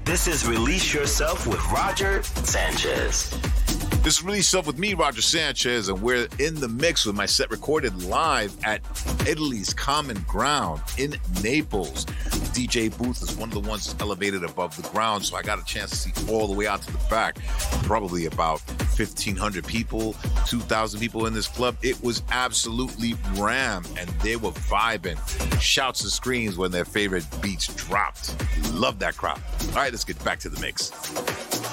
This is Release Yourself with Roger Sanchez. This is Release Yourself with me, Roger Sanchez, and we're in the mix with my set recorded live at Italy's Common Ground in Naples. The DJ booth is one of the ones that's elevated above the ground, so I got a chance to see all the way out to the back. Probably about 1,500 people, 2,000 people in this club. It was absolutely rammed, and they were vibing. Shouts and screams when their favorite beats dropped. Love that crowd. All right, let's get back to the mix.